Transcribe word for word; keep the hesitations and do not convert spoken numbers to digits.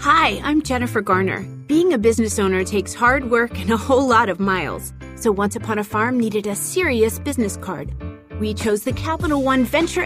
Hi, I'm Jennifer Garner. Being a business owner takes hard work and a whole lot of miles. So Once Upon a Farm needed a serious business card. We chose the Capital One Venture